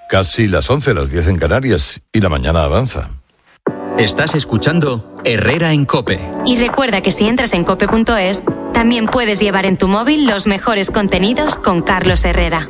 Casi las 11, las 10 en Canarias, y la mañana avanza. Estás escuchando Herrera en COPE. Y recuerda que si entras en cope.es, también puedes llevar en tu móvil los mejores contenidos con Carlos Herrera.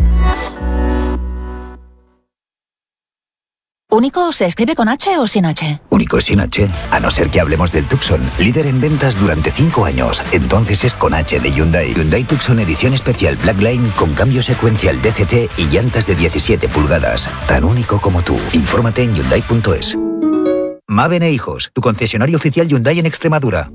¿Único se escribe con H o sin H? Único sin H, a no ser que hablemos del Tucson, líder en ventas durante 5 años. Entonces es con H de Hyundai. Hyundai Tucson edición especial Blackline con cambio secuencial DCT y llantas de 17 pulgadas. Tan único como tú. Infórmate en Hyundai.es. Maven e Hijos, tu concesionario oficial Hyundai en Extremadura.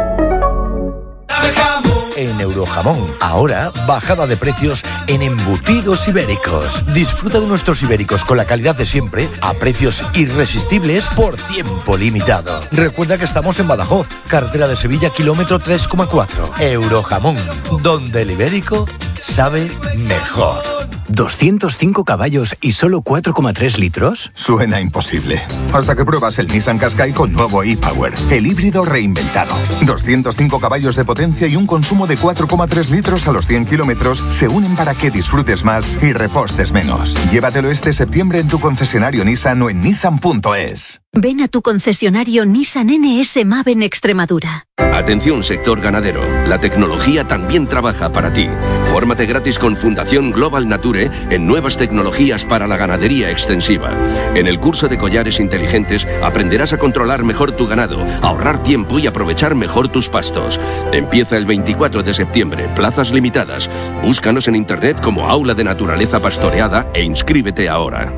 En Eurojamón, ahora bajada de precios en embutidos ibéricos. Disfruta de nuestros ibéricos con la calidad de siempre a precios irresistibles por tiempo limitado. Recuerda que estamos en Badajoz, carretera de Sevilla, kilómetro 3,4. Eurojamón, donde el ibérico sabe mejor. 205 caballos y solo 4,3 litros. Suena imposible. Hasta que pruebas el Nissan Qashqai con nuevo e-Power, el híbrido reinventado. 205 caballos de potencia y un consumo de 4,3 litros a los 100 kilómetros se unen para que disfrutes más y repostes menos. Llévatelo este septiembre en tu concesionario Nissan o en nissan.es. Ven a tu concesionario Nissan NS Maven Extremadura. Atención sector ganadero, la tecnología también trabaja para ti. Fórmate gratis con Fundación Global Nature en nuevas tecnologías para la ganadería extensiva. En el curso de collares inteligentes aprenderás a controlar mejor tu ganado, ahorrar tiempo y aprovechar mejor tus pastos. Empieza el 24 de septiembre, plazas limitadas. Búscanos en internet como Aula de Naturaleza Pastoreada e inscríbete ahora.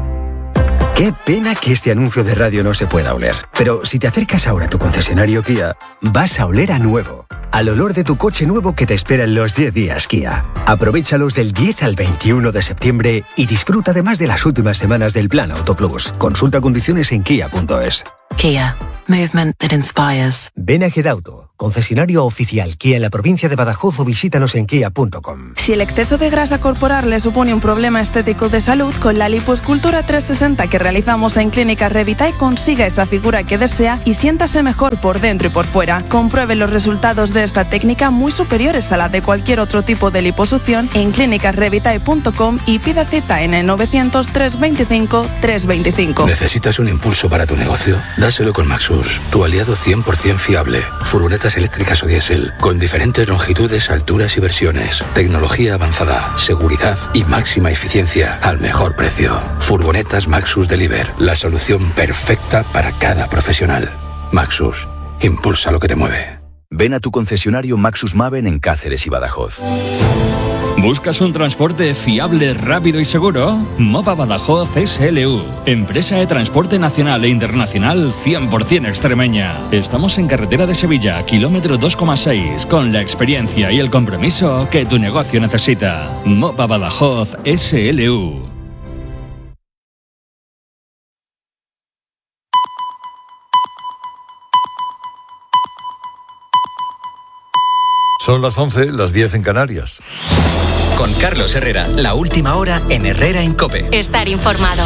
Qué pena que este anuncio de radio no se pueda oler. Pero si te acercas ahora a tu concesionario Kia, vas a oler a nuevo. Al olor de tu coche nuevo que te espera en los 10 días Kia. Aprovéchalos del 10 al 21 de septiembre y disfruta además de las últimas semanas del Plan Auto Plus. Consulta condiciones en kia.es. Kia. Movement that inspires. Ven a Gedauto, concesionario oficial Kia en la provincia de Badajoz o visítanos en kia.com. Si el exceso de grasa corporal le supone un problema estético de salud, con la lipoescultura 360 que realizamos en Clínica Revitae consiga esa figura que desea y siéntase mejor por dentro y por fuera. Compruebe los resultados de esta técnica muy superiores a la de cualquier otro tipo de liposucción en clinicasrevitae.com y pida cita en el 900 325 325. ¿Necesitas un impulso para tu negocio? Dáselo con Maxus, tu aliado 100% fiable. Furgonetas eléctricas o diésel, con diferentes longitudes, alturas y versiones. Tecnología avanzada, seguridad y máxima eficiencia al mejor precio. Furgonetas Maxus Deliver, la solución perfecta para cada profesional. Maxus, impulsa lo que te mueve. Ven a tu concesionario Maxus Maven en Cáceres y Badajoz. ¿Buscas un transporte fiable, rápido y seguro? MOVA Badajoz SLU, empresa de transporte nacional e internacional 100% extremeña. Estamos en carretera de Sevilla, kilómetro 2,6, con la experiencia y el compromiso que tu negocio necesita. MOVA Badajoz SLU. Son las 11, las 10 en Canarias. Con Carlos Herrera, la última hora en Herrera en COPE. Estar informado.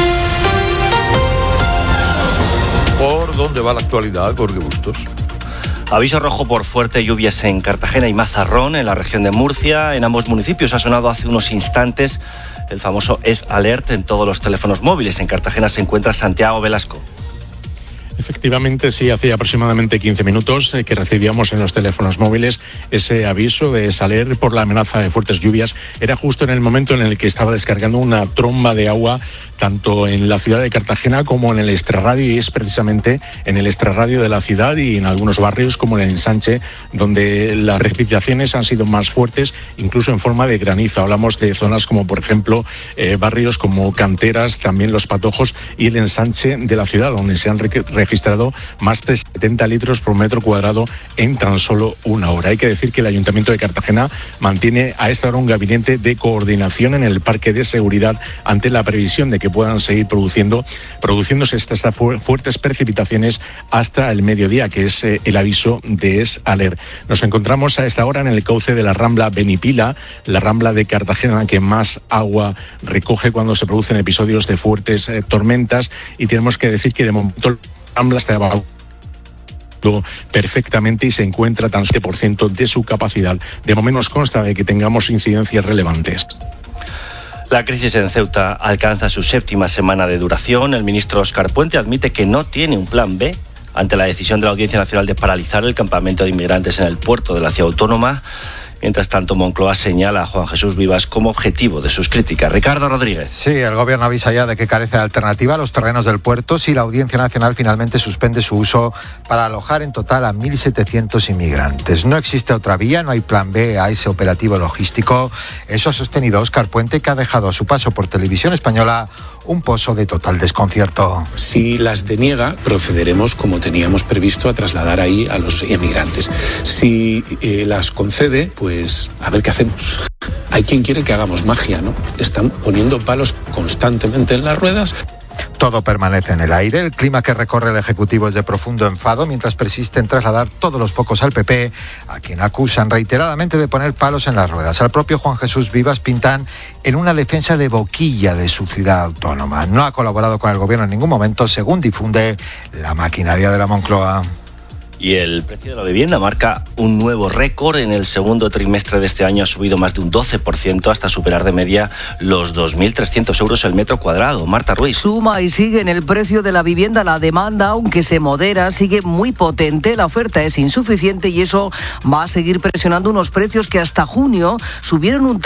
¿Por dónde va la actualidad, Jorge Bustos? Aviso rojo por fuertes lluvias en Cartagena y Mazarrón, en la región de Murcia. En ambos municipios ha sonado hace unos instantes el famoso Es Alert en todos los teléfonos móviles. En Cartagena se encuentra Santiago Velasco. Efectivamente, sí, hacía aproximadamente 15 minutos que recibíamos en los teléfonos móviles ese aviso de salir por la amenaza de fuertes lluvias. Era justo en el momento en el que estaba descargando una tromba de agua tanto en la ciudad de Cartagena como en el extrarradio, y es precisamente en el extrarradio de la ciudad y en algunos barrios como en el Ensanche donde las precipitaciones han sido más fuertes, incluso en forma de granizo. Hablamos de zonas como, por ejemplo, barrios como Canteras, también Los Patojos y el Ensanche de la ciudad, donde se han registrado más de 70 litros por metro cuadrado en tan solo una hora. Hay que decir que el Ayuntamiento de Cartagena mantiene a esta hora un gabinete de coordinación en el parque de seguridad ante la previsión de que puedan seguir produciéndose estas fuertes precipitaciones hasta el mediodía, que es el aviso de Es Alert. Nos encontramos a esta hora en el cauce de la Rambla Benipila, la Rambla de Cartagena que más agua recoge cuando se producen episodios de fuertes tormentas, y tenemos que decir que de momento Rambla está evacuado perfectamente y se encuentra tan 7% de su capacidad. De momento nos consta de que tengamos incidencias relevantes. La crisis en Ceuta alcanza su 7ª semana de duración. El ministro Óscar Puente admite que no tiene un plan B ante la decisión de la Audiencia Nacional de paralizar el campamento de inmigrantes en el puerto de la ciudad autónoma. Mientras tanto, Moncloa señala a Juan Jesús Vivas como objetivo de sus críticas. Ricardo Rodríguez. Sí, el gobierno avisa ya de que carece de alternativa a los terrenos del puerto si la Audiencia Nacional finalmente suspende su uso para alojar en total a 1.700 inmigrantes. No existe otra vía, no hay plan B a ese operativo logístico. Eso ha sostenido Óscar Puente, que ha dejado a su paso por Televisión Española un pozo de total desconcierto. Si las deniega, procederemos como teníamos previsto a trasladar ahí a los inmigrantes. Si las concede, pues a ver qué hacemos. Hay quien quiere que hagamos magia, ¿no? Están poniendo palos constantemente en las ruedas. Todo permanece en el aire. El clima que recorre el Ejecutivo es de profundo enfado, mientras persiste en trasladar todos los focos al PP, a quien acusan reiteradamente de poner palos en las ruedas. Al propio Juan Jesús Vivas pintan en una defensa de boquilla de su ciudad autónoma. No ha colaborado con el gobierno en ningún momento, según difunde la maquinaria de la Moncloa. Y el precio de la vivienda marca un nuevo récord. En el segundo trimestre de este año ha subido más de un 12% hasta superar de media los 2.300 euros el metro cuadrado. Marta Ruiz. Suma y sigue en el precio de la vivienda. La demanda, aunque se modera, sigue muy potente. La oferta es insuficiente y eso va a seguir presionando unos precios que hasta junio subieron un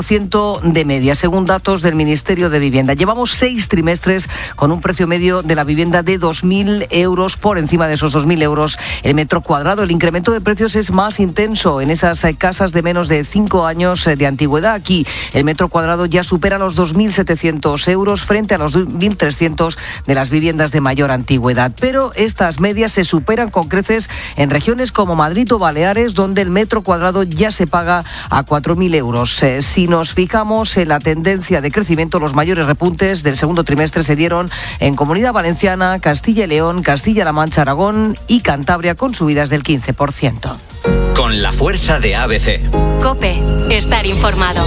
13% de media, según datos del Ministerio de Vivienda. Llevamos 6 trimestres con un precio medio de la vivienda de 2.000 euros, por encima de esos 2.000 euros el metro cuadrado. El incremento de precios es más intenso en esas casas de menos de 5 años de antigüedad. Aquí el metro cuadrado ya supera los 2.700 euros frente a los 1.300 de las viviendas de mayor antigüedad. Pero estas medias se superan con creces en regiones como Madrid o Baleares, donde el metro cuadrado ya se paga a 4.000 euros. Si nos fijamos en la tendencia de crecimiento, los mayores repuntes del segundo trimestre se dieron en Comunidad Valenciana, Castilla y León, Castilla-La Mancha, Aragón y Cantabria, con subidas del 15%. Con la fuerza de ABC. COPE. Estar informado.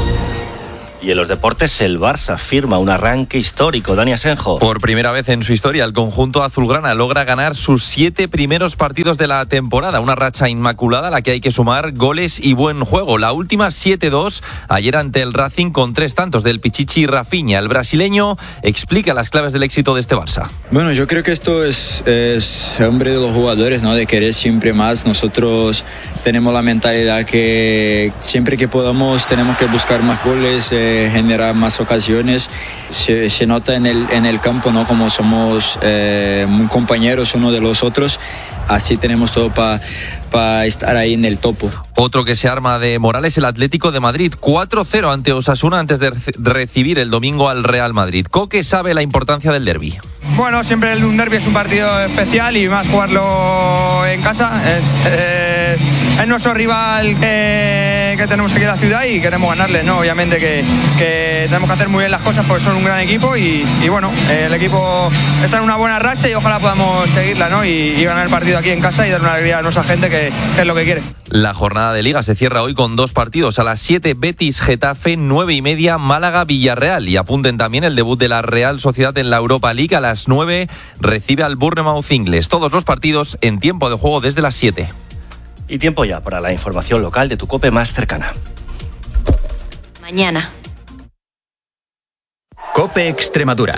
Y en los deportes, el Barça firma un arranque histórico. Dani Asenjo. Por primera vez en su historia, el conjunto azulgrana logra ganar sus 7 primeros partidos de la temporada. Una racha inmaculada a la que hay que sumar goles y buen juego. La última 7-2 ayer ante el Racing con 3 tantos del Pichichi y Rafinha. El brasileño explica las claves del éxito de este Barça. Bueno, yo creo que esto es hambre de los jugadores, ¿no? De querer siempre más. Nosotros tenemos la mentalidad que siempre que podamos tenemos que buscar más goles, generar más ocasiones. Se nota en el campo, ¿no? Como somos muy compañeros uno de los otros, así tenemos todo para estar ahí en el topo. Otro que se arma de moral es el Atlético de Madrid, 4-0 ante Osasuna antes de recibir el domingo al Real Madrid. Coque sabe la importancia del derbi. Bueno, siempre un derbi es un partido especial y más jugarlo en casa. Es nuestro rival que tenemos aquí en la ciudad y queremos ganarle, ¿no? Obviamente que tenemos que hacer muy bien las cosas porque son un gran equipo y bueno, el equipo está en una buena racha y ojalá podamos seguirla, ¿no? Y ganar el partido aquí en casa y dar una alegría a nuestra gente que es lo que quiere. La jornada de Liga se cierra hoy con 2 partidos. A las 7, Betis-Getafe, 9:30, Málaga-Villarreal. Y apunten también el debut de la Real Sociedad en la Europa League. A las 9 recibe al Bournemouth inglés. Todos los partidos en tiempo de juego desde las 7. Y tiempo ya para la información local de tu COPE más cercana. Mañana. COPE Extremadura.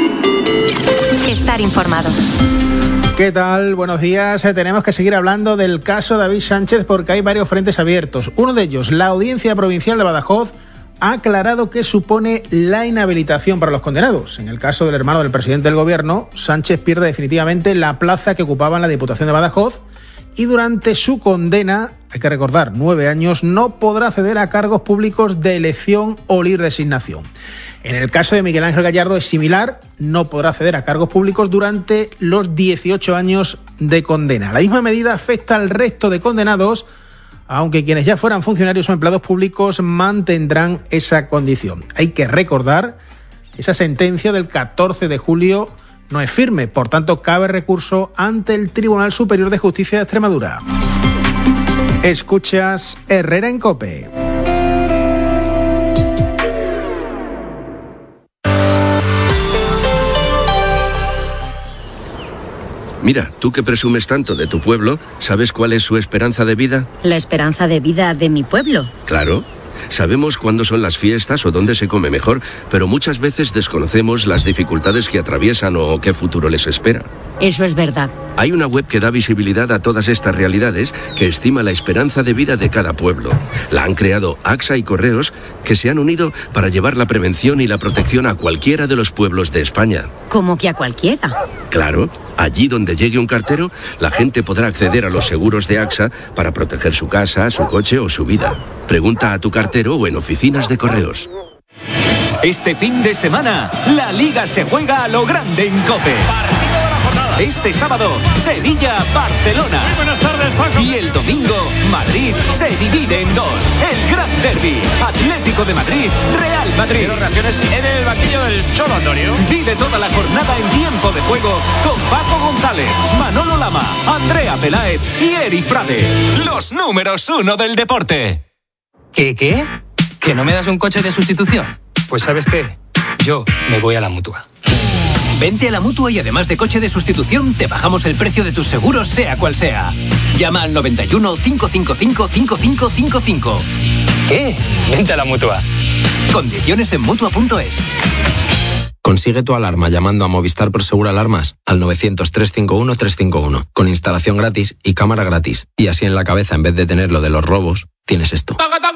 Estar informado. ¿Qué tal? Buenos días. Tenemos que seguir hablando del caso David Sánchez porque hay varios frentes abiertos. Uno de ellos, la Audiencia Provincial de Badajoz, ha aclarado que supone la inhabilitación para los condenados. En el caso del hermano del presidente del gobierno, Sánchez pierde definitivamente la plaza que ocupaba en la Diputación de Badajoz y durante su condena, hay que recordar, 9 años, no podrá acceder a cargos públicos de elección o libre designación. En el caso de Miguel Ángel Gallardo es similar, no podrá acceder a cargos públicos durante los 18 años de condena. La misma medida afecta al resto de condenados, aunque quienes ya fueran funcionarios o empleados públicos mantendrán esa condición. Hay que recordar que esa sentencia del 14 de julio no es firme, por tanto cabe recurso ante el Tribunal Superior de Justicia de Extremadura. Escuchas Herrera en COPE. Mira, tú que presumes tanto de tu pueblo, ¿sabes cuál es su esperanza de vida? ¿La esperanza de vida de mi pueblo? Claro. Sabemos cuándo son las fiestas o dónde se come mejor, pero muchas veces desconocemos las dificultades que atraviesan o qué futuro les espera. Eso es verdad. Hay una web que da visibilidad a todas estas realidades, que estima la esperanza de vida de cada pueblo. La han creado AXA y Correos, que se han unido para llevar la prevención y la protección a cualquiera de los pueblos de España. ¿Cómo que a cualquiera? Claro, allí donde llegue un cartero, la gente podrá acceder a los seguros de AXA para proteger su casa, su coche o su vida. Pregunta a tu cartero o en oficinas de Correos. Este fin de semana, la Liga se juega a lo grande en COPE. Este sábado, Sevilla-Barcelona. Muy buenas tardes, Paco. Y el domingo, Madrid se divide en dos. El gran derbi. Atlético de Madrid, Real Madrid. Quiero reacciones en el banquillo del Cholo, Antonio. Vive toda la jornada en tiempo de juego con Paco González, Manolo Lama, Andrea Peláez y Eri Frade. Los números 1 del deporte. ¿Qué? ¿Que no me das un coche de sustitución? Pues ¿sabes qué? Yo me voy a la Mutua. Vente a la Mutua y además de coche de sustitución, te bajamos el precio de tus seguros, sea cual sea. Llama al 91 555 5555. ¿Qué? Vente a la Mutua. Condiciones en Mutua.es. Consigue tu alarma llamando a Movistar Prosegur Alarmas al 900-351-351, con instalación gratis y cámara gratis. Y así en la cabeza, en vez de tener lo de los robos, tienes esto.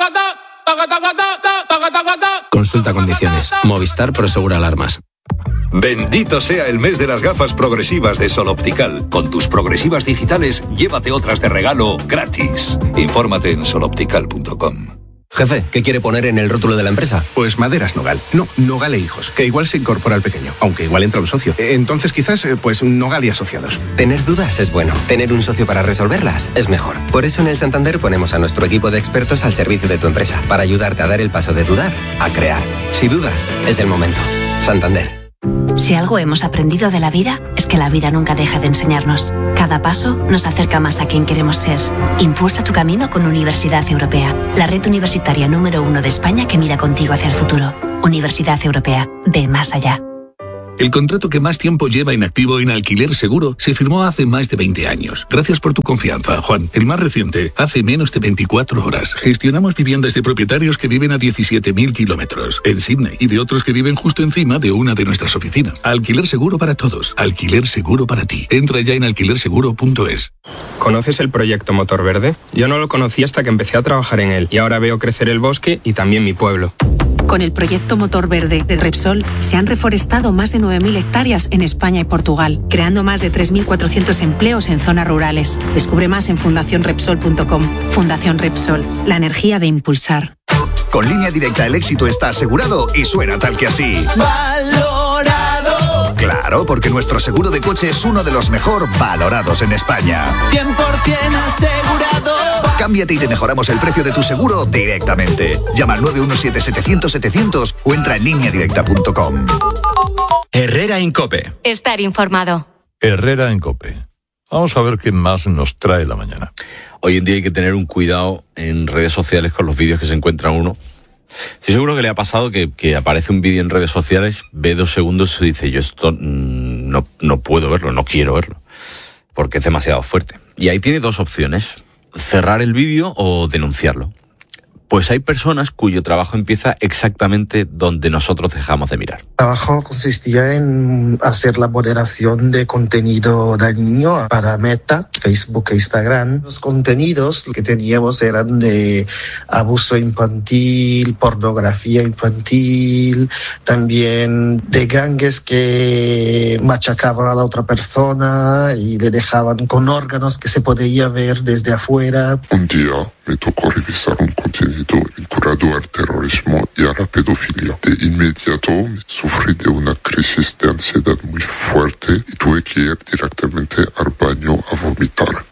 Consulta condiciones. Movistar Prosegur Alarmas. Bendito sea el mes de las gafas progresivas de Sol Optical. Con tus progresivas digitales, llévate otras de regalo gratis. Infórmate en soloptical.com. Jefe, ¿qué quiere poner en el rótulo de la empresa? Pues Maderas Nogal. No, Nogal e Hijos, que igual se incorpora al pequeño, aunque igual entra un socio. Entonces quizás, pues Nogal y Asociados. Tener dudas es bueno. Tener un socio para resolverlas es mejor. Por eso en el Santander ponemos a nuestro equipo de expertos al servicio de tu empresa, para ayudarte a dar el paso de dudar a crear. Si dudas, es el momento. Santander. Si algo hemos aprendido de la vida, es que la vida nunca deja de enseñarnos. Cada paso nos acerca más a quien queremos ser. Impulsa tu camino con Universidad Europea, la red universitaria número 1 de España que mira contigo hacia el futuro. Universidad Europea, ve más allá. El contrato que más tiempo lleva inactivo en Alquiler Seguro se firmó hace más de 20 años. Gracias por tu confianza, Juan. El más reciente, hace menos de 24 horas. Gestionamos viviendas de propietarios que viven a 17.000 kilómetros en Sydney y de otros que viven justo encima de una de nuestras oficinas. Alquiler Seguro para todos. Alquiler Seguro para ti. Entra ya en alquilerseguro.es. ¿Conoces el proyecto Motor Verde? Yo no lo conocí hasta que empecé a trabajar en él y ahora veo crecer el bosque y también mi pueblo. Con el proyecto Motor Verde de Repsol se han reforestado más de 9.000 hectáreas en España y Portugal, creando más de 3.400 empleos en zonas rurales. Descubre más en fundacionrepsol.com. Fundación Repsol, la energía de impulsar. Con Línea Directa el éxito está asegurado y suena tal que así. ¡Valorado! Claro, porque nuestro seguro de coche es uno de los mejor valorados en España. 100% asegurado. Cámbiate y te mejoramos el precio de tu seguro directamente. Llama al 917-700-700 o entra en lineadirecta.com. Herrera en COPE. Estar informado. Herrera en COPE. Vamos a ver qué más nos trae la mañana. Hoy en día hay que tener un cuidado en redes sociales con los vídeos que se encuentra uno. Estoy seguro que le ha pasado que aparece un vídeo en redes sociales, ve 2 segundos y dice, yo esto no puedo verlo, no quiero verlo, porque es demasiado fuerte. Y ahí tiene 2 opciones, cerrar el vídeo o denunciarlo. Pues hay personas cuyo trabajo empieza exactamente donde nosotros dejamos de mirar. El trabajo consistía en hacer la moderación de contenido dañino para Meta, Facebook e Instagram. Los contenidos que teníamos eran de abuso infantil, pornografía infantil, también de gangues que machacaban a la otra persona y le dejaban con órganos que se podía ver desde afuera. Un día me tocó revisar un contenido vinculado al terrorismo y a la pedofilia. De inmediato sufrí de una crisis de ansiedad muy fuerte y tuve que ir directamente al baño a vomitar.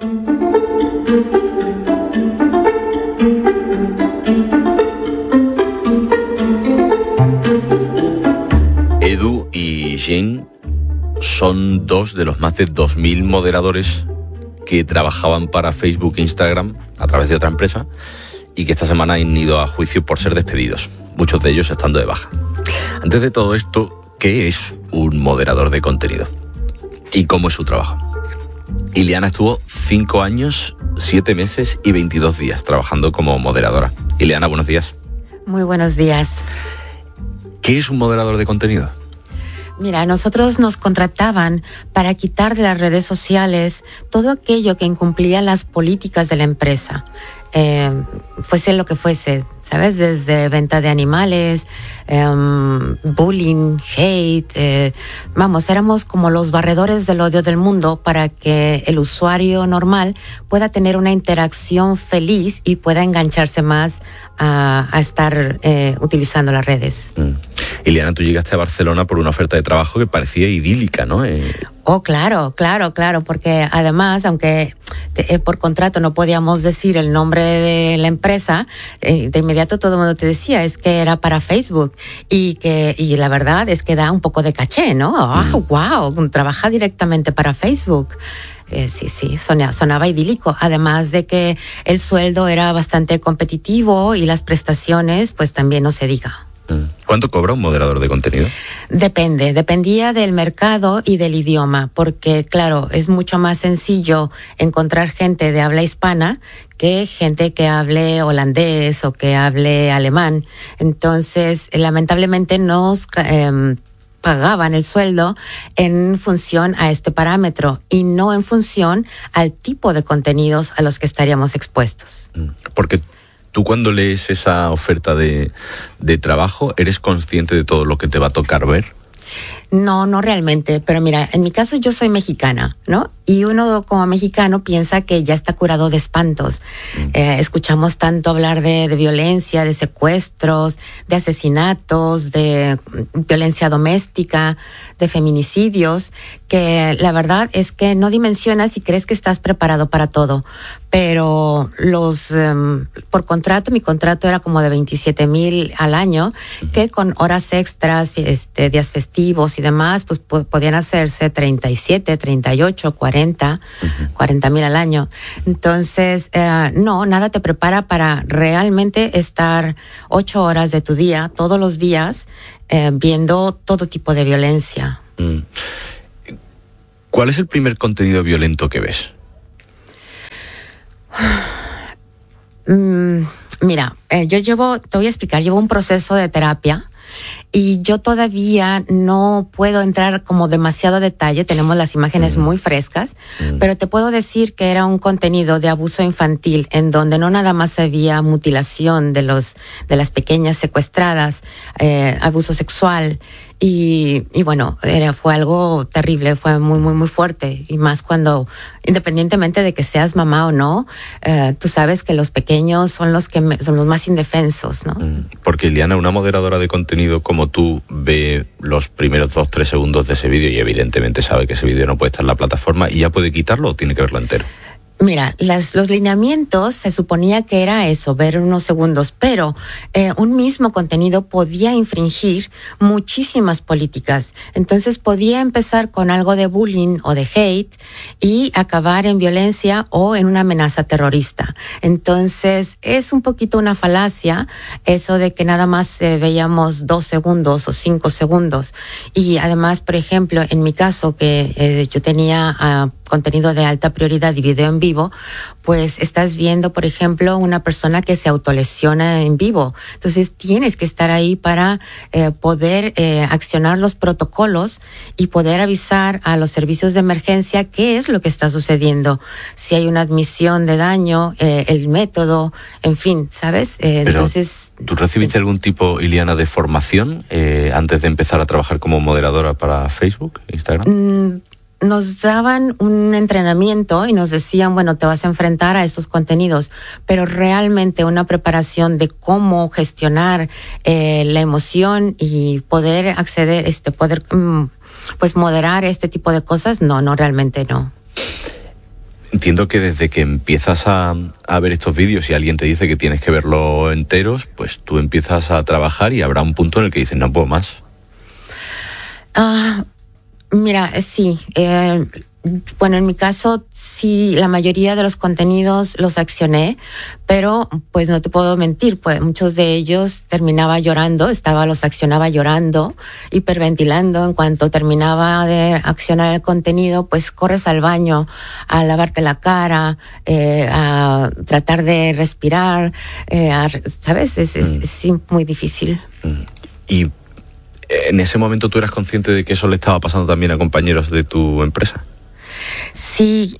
Edu y Jane son 2 de los más de 2.000 moderadores que trabajaban para Facebook e Instagram a través de otra empresa y que esta semana han ido a juicio por ser despedidos, muchos de ellos estando de baja. Antes de todo esto, ¿qué es un moderador de contenido? ¿Y cómo es su trabajo? Ileana estuvo 5 años, 7 meses y 22 días trabajando como moderadora. Ileana, buenos días. Muy buenos días. ¿Qué es un moderador de contenido? Mira, nosotros nos contrataban para quitar de las redes sociales todo aquello que incumplía las políticas de la empresa, fuese lo que fuese, ¿sabes? Desde venta de animales, bullying, hate, éramos como los barredores del odio del mundo para que el usuario normal pueda tener una interacción feliz y pueda engancharse más a estar utilizando las redes. Ileana, tú llegaste a Barcelona por una oferta de trabajo que parecía idílica, ¿no? Oh, claro, porque además, aunque por contrato no podíamos decir el nombre de la empresa, de inmediato todo el mundo te decía, es que era para Facebook y la verdad es que da un poco de caché, ¿no? Wow, trabaja directamente para Facebook. Sí, sonaba idílico, además de que el sueldo era bastante competitivo y las prestaciones, pues también no se diga. ¿Cuánto cobra un moderador de contenido? Dependía del mercado y del idioma, porque claro, es mucho más sencillo encontrar gente de habla hispana que gente que hable holandés o que hable alemán. Entonces, lamentablemente nos pagaban el sueldo en función a este parámetro y no en función al tipo de contenidos a los que estaríamos expuestos. Porque tú cuando lees esa oferta de trabajo, ¿eres consciente de todo lo que te va a tocar ver? No realmente, pero mira, en mi caso yo soy mexicana, ¿no? Y uno como mexicano piensa que ya está curado de espantos. Escuchamos tanto hablar de violencia, de secuestros, de asesinatos, de violencia doméstica, de feminicidios, que la verdad es que no dimensionas y crees que estás preparado para todo. Pero por contrato, mi contrato era como de 27,000 al año, que con horas extras, días festivos y demás, pues podían hacerse 37, 38, 40,000 al año. Entonces, nada te prepara para realmente estar 8 horas de tu día, todos los días, viendo todo tipo de violencia. ¿Cuál es el primer contenido violento que ves? Mira, te voy a explicar, llevo un proceso de terapia y yo todavía no puedo entrar como demasiado detalle, tenemos las imágenes muy frescas, pero te puedo decir que era un contenido de abuso infantil en donde no nada más había mutilación de las pequeñas secuestradas, abuso sexual. Y bueno, fue algo terrible, fue muy, muy, muy fuerte. Y más cuando, independientemente de que seas mamá o no, tú sabes que los pequeños son los más indefensos, ¿no? Porque, Ileana, una moderadora de contenido como tú ve los primeros 2-3 segundos de ese vídeo y evidentemente sabe que ese vídeo no puede estar en la plataforma y ya puede quitarlo o tiene que verlo entero. Mira, los lineamientos se suponía que era eso, ver unos segundos, pero un mismo contenido podía infringir muchísimas políticas. Entonces podía empezar con algo de bullying o de hate y acabar en violencia o en una amenaza terrorista. Entonces es un poquito una falacia eso de que nada más veíamos 2 segundos o 5 segundos. Y además, por ejemplo, en mi caso, que yo tenía contenido de alta prioridad y video en vivo, pues estás viendo, por ejemplo, una persona que se autolesiona en vivo. Entonces tienes que estar ahí para poder accionar los protocolos y poder avisar a los servicios de emergencia qué es lo que está sucediendo. Si hay una admisión de daño, el método, en fin, ¿sabes? Entonces, ¿tú recibiste algún tipo, Ileana, de formación antes de empezar a trabajar como moderadora para Facebook, Instagram? Nos daban un entrenamiento y nos decían, bueno, te vas a enfrentar a estos contenidos, pero realmente una preparación de cómo gestionar la emoción y poder acceder, pues moderar este tipo de cosas, no, realmente no. Entiendo que desde que empiezas a ver estos vídeos y alguien te dice que tienes que verlo enteros, pues tú empiezas a trabajar y habrá un punto en el que dices, no puedo más. Mira, sí, Bueno, en mi caso, sí, la mayoría de los contenidos los accioné, pero pues no te puedo mentir, pues muchos de ellos terminaba llorando, los accionaba llorando, hiperventilando. En cuanto terminaba de accionar el contenido, pues corres al baño a lavarte la cara, a tratar de respirar, ¿sabes? Es sí, muy difícil. Y en ese momento tú eras consciente de que eso le estaba pasando también a compañeros de tu empresa. Sí,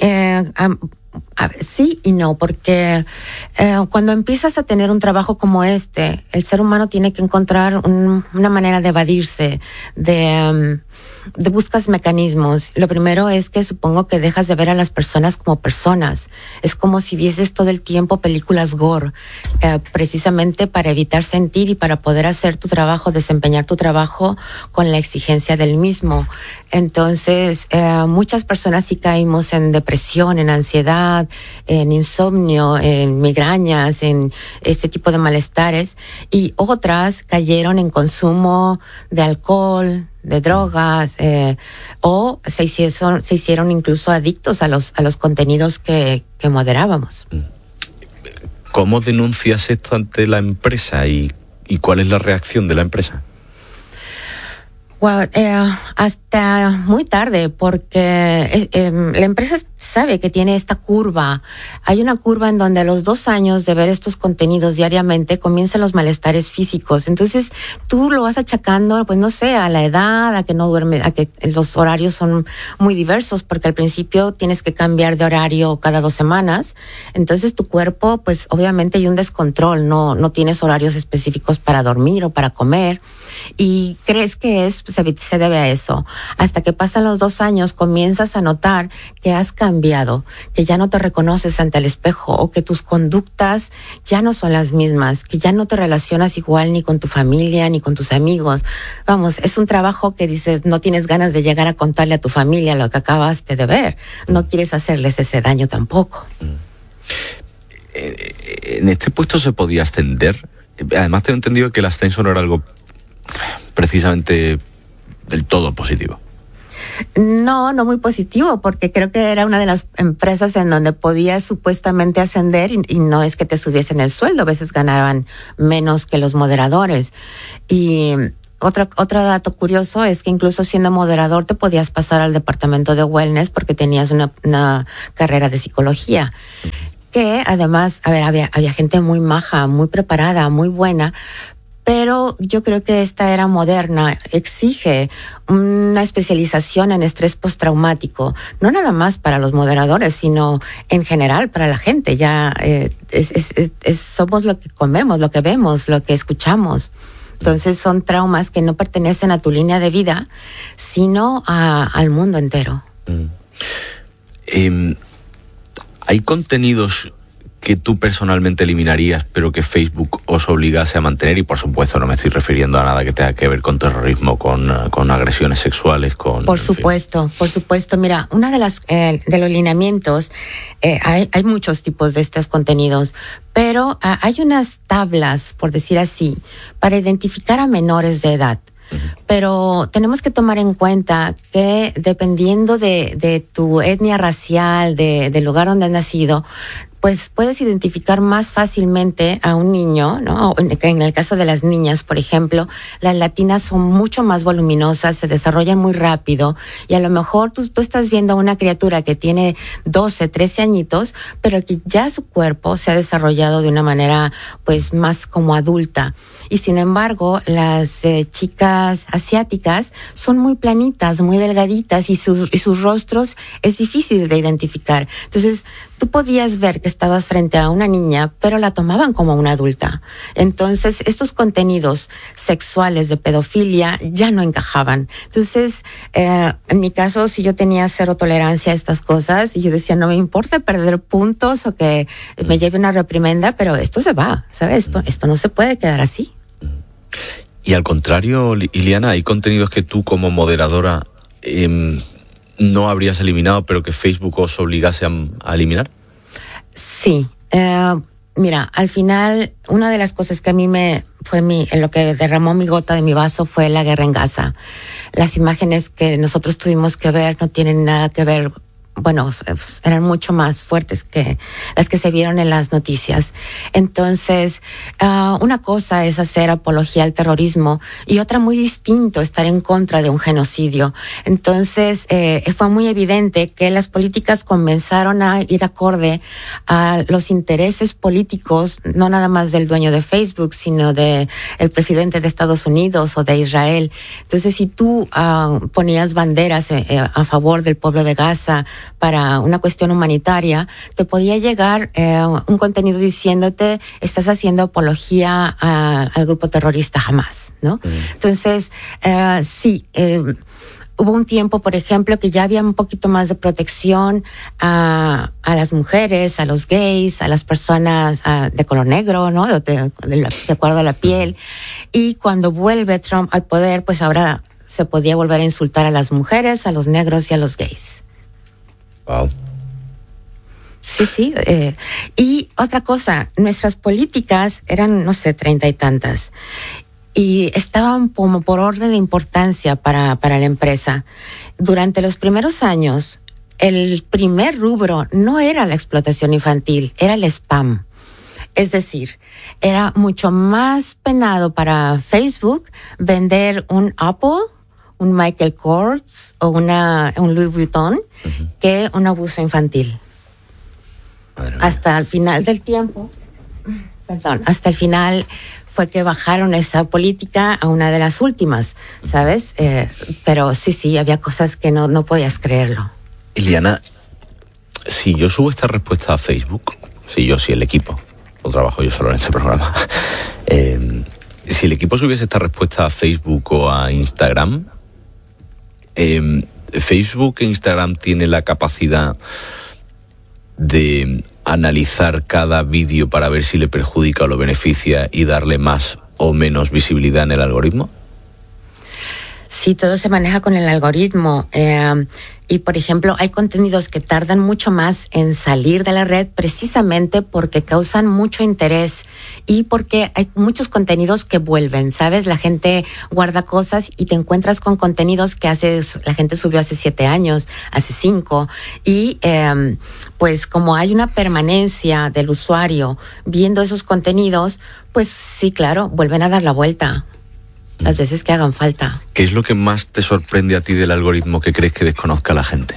sí y no, porque cuando empiezas a tener un trabajo como este, el ser humano tiene que encontrar una manera de evadirse, de buscas mecanismos. Lo primero es que supongo que dejas de ver a las personas como personas. Es como si vieses todo el tiempo películas gore, precisamente para evitar sentir y para poder hacer tu trabajo, desempeñar tu trabajo con la exigencia del mismo. Entonces, muchas personas sí caímos en depresión, en ansiedad, en insomnio, en migrañas, en este tipo de malestares, y otras cayeron en consumo de alcohol, de drogas, o se hicieron incluso adictos a los contenidos que moderábamos. ¿Cómo denuncias esto ante la empresa y cuál es la reacción de la empresa? Wow, hasta muy tarde, porque la empresa sabe que tiene esta curva. Hay una curva en donde a los 2 años de ver estos contenidos diariamente comienzan los malestares físicos. Entonces tú lo vas achacando, pues no sé, a la edad, a que no duermes, a que los horarios son muy diversos, porque al principio tienes que cambiar de horario cada 2 semanas. Entonces tu cuerpo, pues obviamente hay un descontrol, no tienes horarios específicos para dormir o para comer. Y crees que se debe a eso. Hasta que pasan los 2 años, comienzas a notar que has cambiado, que ya no te reconoces ante el espejo, o que tus conductas ya no son las mismas, que ya no te relacionas igual ni con tu familia ni con tus amigos. Vamos, es un trabajo que dices, no tienes ganas de llegar a contarle a tu familia lo que acabaste de ver. No quieres hacerles ese daño tampoco. ¿En este puesto se podía ascender? Además, tengo entendido que el ascenso no era algo precisamente del todo positivo. No muy positivo, porque creo que era una de las empresas en donde podías supuestamente ascender y no es que te subiesen el sueldo, a veces ganaban menos que los moderadores. Y otro dato curioso es que incluso siendo moderador te podías pasar al departamento de wellness porque tenías una carrera de psicología. Que además, había gente muy maja, muy preparada, muy buena, pero yo creo que esta era moderna, exige una especialización en estrés postraumático, no nada más para los moderadores, sino en general para la gente. Ya somos lo que comemos, lo que vemos, lo que escuchamos. Entonces son traumas que no pertenecen a tu línea de vida, sino al mundo entero. ¿Hay contenidos que tú personalmente eliminarías, pero que Facebook os obligase a mantener? Y por supuesto no me estoy refiriendo a nada que tenga que ver con terrorismo, con agresiones sexuales, Por supuesto. Mira, una de los lineamientos, hay muchos tipos de estos contenidos, pero hay unas tablas, por decir así, para identificar a menores de edad. Pero tenemos que tomar en cuenta que dependiendo de tu etnia racial, del lugar donde has nacido, pues puedes identificar más fácilmente a un niño, ¿no? En el caso de las niñas, por ejemplo, las latinas son mucho más voluminosas, se desarrollan muy rápido, y a lo mejor tú estás viendo a una criatura que tiene 12, 13 añitos, pero que ya su cuerpo se ha desarrollado de una manera pues más como adulta. Y sin embargo, las chicas asiáticas son muy planitas, muy delgaditas, y sus rostros es difícil de identificar. Entonces, tú podías ver que estabas frente a una niña, pero la tomaban como una adulta. Entonces, estos contenidos sexuales de pedofilia ya no encajaban. Entonces, en mi caso, si yo tenía 0 tolerancia a estas cosas, y yo decía, no me importa perder puntos o que me lleve una reprimenda, pero esto se va, ¿sabes? Esto no se puede quedar así. Y al contrario, Iliana, ¿hay contenidos que tú como moderadora no habrías eliminado, pero que Facebook os obligase a eliminar? Sí. Mira, al final, una de las cosas que a mí en lo que derramó mi gota de mi vaso fue la guerra en Gaza. Las imágenes que nosotros tuvimos que ver no tienen nada que ver eran mucho más fuertes que las que se vieron en las noticias. Entonces, una cosa es hacer apología al terrorismo y otra muy distinto, estar en contra de un genocidio. Entonces, fue muy evidente que las políticas comenzaron a ir acorde a los intereses políticos, no nada más del dueño de Facebook, sino de el presidente de Estados Unidos o de Israel. Entonces, si tú ponías banderas a favor del pueblo de Gaza para una cuestión humanitaria, te podía llegar un contenido diciéndote estás haciendo apología al grupo terrorista Hamas, ¿no? Entonces, hubo un tiempo, por ejemplo, que ya había un poquito más de protección a las mujeres, a los gays, a las personas de color negro, ¿no? De acuerdo a la piel. Y cuando vuelve Trump al poder, pues ahora se podía volver a insultar a las mujeres, a los negros y a los gays. Wow. Sí. Y otra cosa, nuestras políticas eran, 30 y tantas. Y estaban como por orden de importancia para la empresa. Durante los primeros años, el primer rubro no era la explotación infantil, era el spam. Es decir, era mucho más penado para Facebook vender un Apple, un Michael Kors o un Louis Vuitton que un abuso infantil. Hasta el final del tiempo, hasta el final fue que bajaron esa política a una de las últimas, ¿sabes? Pero sí, había cosas que no podías creerlo. Iliana, si yo subo esta respuesta a Facebook, si el equipo, o trabajo yo solo en este programa, si el equipo subiese esta respuesta a Facebook o a Instagram, Facebook e Instagram tienen la capacidad de analizar cada vídeo para ver si le perjudica o lo beneficia y darle más o menos visibilidad en el algoritmo? Sí, todo se maneja con el algoritmo. Y, por ejemplo, hay contenidos que tardan mucho más en salir de la red precisamente porque causan mucho interés y porque hay muchos contenidos que vuelven, ¿sabes? La gente guarda cosas y te encuentras con contenidos que la gente subió hace 7 años, hace 5. Y, pues, como hay una permanencia del usuario viendo esos contenidos, pues sí, claro, vuelven a dar la vuelta las veces que hagan falta. ¿Qué es lo que más te sorprende a ti del algoritmo que crees que desconozca la gente?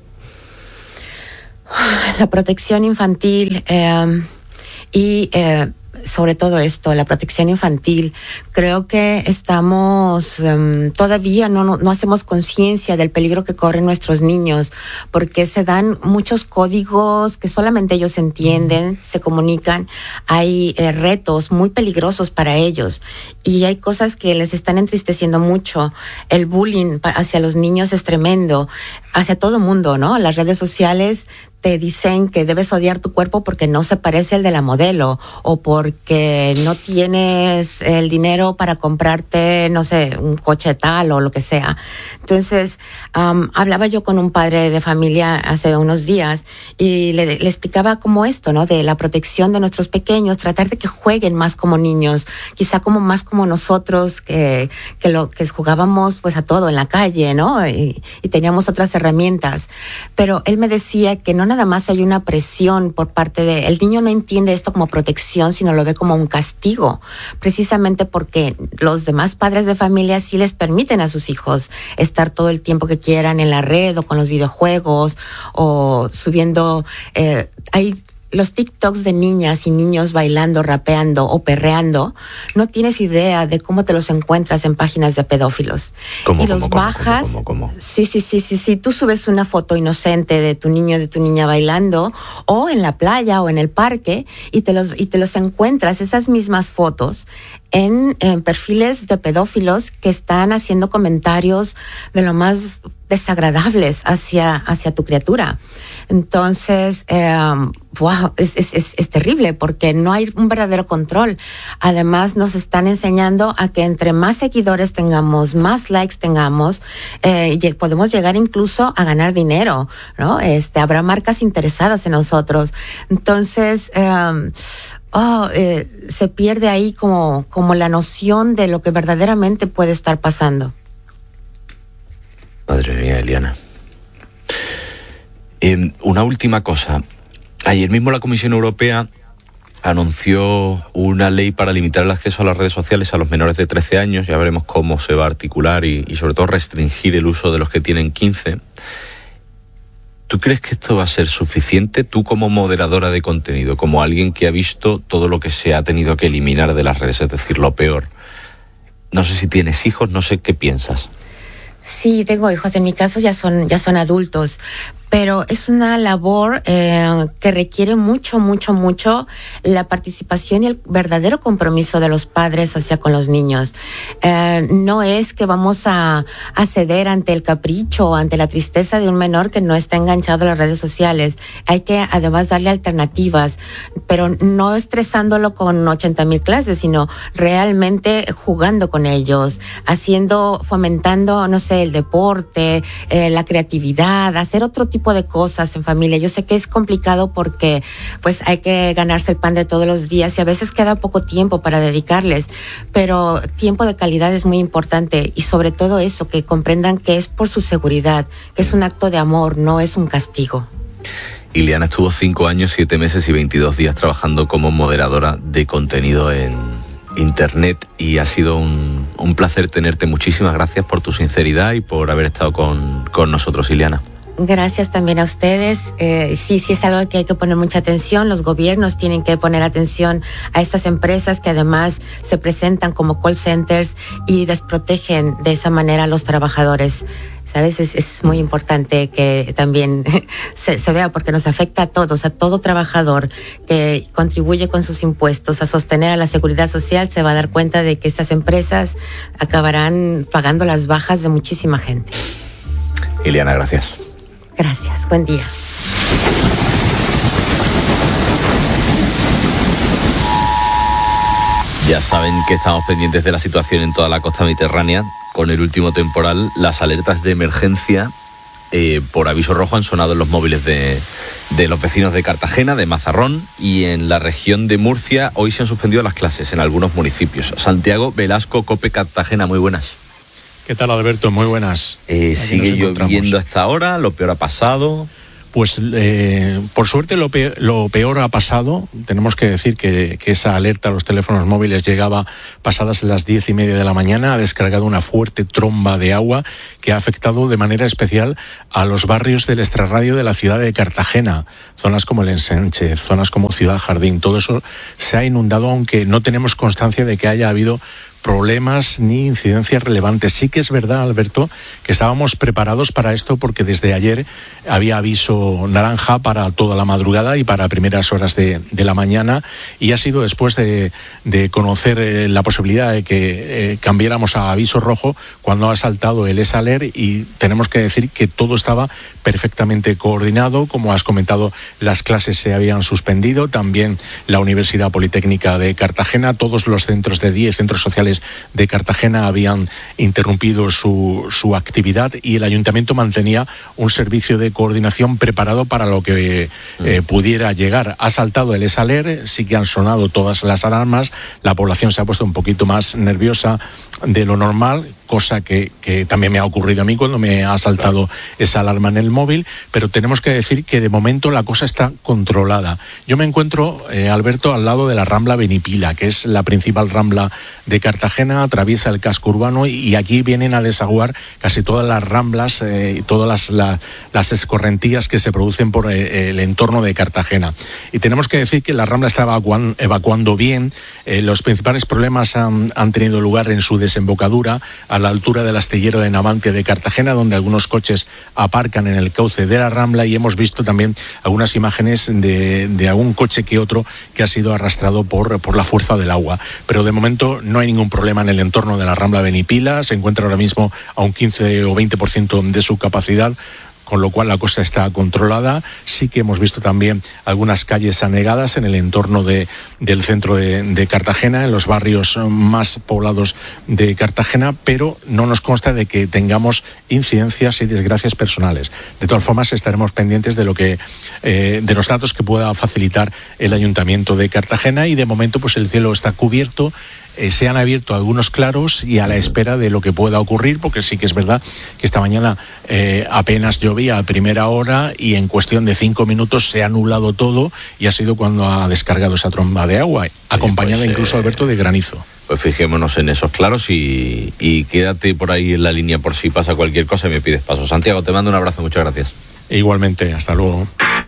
La protección infantil y sobre todo esto, la protección infantil. Creo que estamos todavía no hacemos conciencia del peligro que corren nuestros niños, porque se dan muchos códigos que solamente ellos entienden, se comunican. Hay retos muy peligrosos para ellos y hay cosas que les están entristeciendo mucho. El bullying hacia los niños es tremendo, hacia todo mundo, ¿no? Las redes sociales te dicen que debes odiar tu cuerpo porque no se parece al de la modelo o porque no tienes el dinero para comprarte, un coche tal o lo que sea. Entonces, hablaba yo con un padre de familia hace unos días y le explicaba como esto, ¿no? De la protección de nuestros pequeños, tratar de que jueguen más como niños, quizá más como nosotros que jugábamos pues a todo en la calle, ¿no? Y teníamos otras herramientas. Pero él me decía que no nada más hay una presión por parte de... El niño no entiende esto como protección, sino lo ve como un castigo, precisamente porque los demás padres de familia sí les permiten a sus hijos estar todo el tiempo que quieran en la red o con los videojuegos o subiendo... hay los TikToks de niñas y niños bailando, rapeando o perreando, no tienes idea de cómo te los encuentras en páginas de pedófilos. ¿Cómo, y los bajas. ¿Cómo? Sí. Tú subes una foto inocente de tu niño, de tu niña bailando, o en la playa o en el parque, y te los encuentras, esas mismas fotos, en perfiles de pedófilos que están haciendo comentarios de lo más desagradables hacia tu criatura. Entonces, es terrible porque no hay un verdadero control. Además, nos están enseñando a que entre más seguidores tengamos, más likes tengamos, podemos llegar incluso a ganar dinero, ¿no? Habrá marcas interesadas en nosotros. Entonces, se pierde ahí como la noción de lo que verdaderamente puede estar pasando. Madre mía, Iliana. Una última cosa. Ayer mismo la Comisión Europea anunció una ley para limitar el acceso a las redes sociales a los menores de 13 años. Ya veremos cómo se va a articular y sobre todo restringir el uso de los que tienen 15. ¿Tú crees que esto va a ser suficiente? Tú, como moderadora de contenido, como alguien que ha visto todo lo que se ha tenido que eliminar de las redes, es decir, lo peor. No sé si tienes hijos, no sé qué piensas. Sí, tengo hijos. En mi caso ya son adultos. Pero es una labor que requiere mucho la participación y el verdadero compromiso de los padres hacia con los niños. No es que vamos a ceder ante el capricho o ante la tristeza de un menor que no está enganchado a las redes sociales. Hay que además darle alternativas, pero no estresándolo con 80,000 clases, sino realmente jugando con ellos, fomentando, no sé, el deporte, la creatividad, hacer otro tipo de cosas en familia. Yo sé que es complicado porque pues hay que ganarse el pan de todos los días y a veces queda poco tiempo para dedicarles, pero tiempo de calidad es muy importante y sobre todo eso, que comprendan que es por su seguridad, que es un acto de amor, no es un castigo. Ileana estuvo 5 años, 7 meses y 22 días trabajando como moderadora de contenido en Internet y ha sido un placer tenerte. Muchísimas gracias por tu sinceridad y por haber estado con nosotros, Ileana. Gracias también a ustedes. Sí es algo que hay que poner mucha atención. Los gobiernos tienen que poner atención a estas empresas que además se presentan como call centers y desprotegen de esa manera a los trabajadores. ¿Sabes? Es muy importante que también se vea, porque nos afecta a todos, a todo trabajador que contribuye con sus impuestos a sostener a la seguridad social. Se va a dar cuenta de que estas empresas acabarán pagando las bajas de muchísima gente. Ileana, gracias. Gracias, buen día. Ya saben que estamos pendientes de la situación en toda la costa mediterránea. Con el último temporal, las alertas de emergencia por aviso rojo han sonado en los móviles de los vecinos de Cartagena, de Mazarrón, y en la región de Murcia hoy se han suspendido las clases en algunos municipios. Santiago Velasco, COPE Cartagena, muy buenas. ¿Qué tal, Alberto? Muy buenas. ¿Sigue lloviendo hasta ahora? ¿Lo peor ha pasado? Pues por suerte lo peor ha pasado. Tenemos que decir que esa alerta a los teléfonos móviles llegaba pasadas las 10:30 de la mañana. Ha descargado una fuerte tromba de agua que ha afectado de manera especial a los barrios del extrarradio de la ciudad de Cartagena. Zonas como el Ensanche, zonas como Ciudad Jardín. Todo eso se ha inundado, aunque no tenemos constancia de que haya habido problemas ni incidencias relevantes. Sí que es verdad, Alberto, que estábamos preparados para esto porque desde ayer había aviso naranja para toda la madrugada y para primeras horas de la mañana, y ha sido después de conocer la posibilidad de que cambiáramos a aviso rojo cuando ha saltado el ESALER, y tenemos que decir que todo estaba perfectamente coordinado. Como has comentado, las clases se habían suspendido, también la Universidad Politécnica de Cartagena, todos los centros de día y centros sociales de Cartagena habían interrumpido su actividad, y el ayuntamiento mantenía un servicio de coordinación preparado para lo que pudiera llegar. Ha saltado el ESALER, sí que han sonado todas las alarmas, la población se ha puesto un poquito más nerviosa de lo normal, cosa que también me ha ocurrido a mí cuando me ha saltado esa alarma en el móvil, pero tenemos que decir que de momento la cosa está controlada. Yo me encuentro, Alberto, al lado de la Rambla Benipila, que es la principal rambla de Cartagena, atraviesa el casco urbano, y aquí vienen a desaguar casi todas las ramblas y todas las escorrentías que se producen por el entorno de Cartagena. Y tenemos que decir que la rambla está evacuando bien. Los principales problemas han tenido lugar en su desembocadura, a la altura del astillero de Navantia de Cartagena, donde algunos coches aparcan en el cauce de la rambla, y hemos visto también algunas imágenes de algún coche que otro que ha sido arrastrado por la fuerza del agua. Pero de momento no hay ningún problema en el entorno de la Rambla Benipila. Se encuentra ahora mismo a un 15 o 20% de su capacidad, con lo cual la cosa está controlada. Sí que hemos visto también algunas calles anegadas en el entorno del centro de Cartagena, en los barrios más poblados de Cartagena, pero no nos consta de que tengamos incidencias y desgracias personales. De todas formas, estaremos pendientes de de los datos que pueda facilitar el Ayuntamiento de Cartagena, y de momento pues el cielo está cubierto. se han abierto algunos claros y a la espera de lo que pueda ocurrir, porque sí que es verdad que esta mañana apenas llovía a primera hora y en cuestión de 5 minutos se ha anulado todo y ha sido cuando ha descargado esa tromba de agua, acompañada incluso, Alberto, de granizo. Pues fijémonos en esos claros y quédate por ahí en la línea por si pasa cualquier cosa y me pides paso. Santiago, te mando un abrazo, muchas gracias. Igualmente, hasta luego.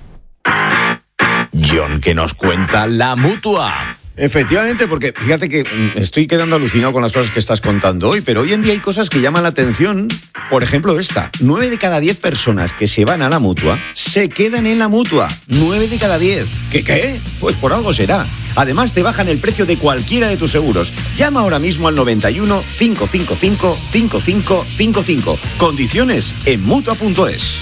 John, ¿qué nos cuenta la Mutua? Efectivamente, porque fíjate que estoy quedando alucinado con las cosas que estás contando hoy, pero hoy en día hay cosas que llaman la atención. Por ejemplo, esta: 9 de cada 10 personas que se van a la Mutua se quedan en la Mutua. 9 de cada 10. ¿Qué? Pues por algo será. Además, te bajan el precio de cualquiera de tus seguros. Llama ahora mismo al 91 555 5555. Condiciones en Mutua.es.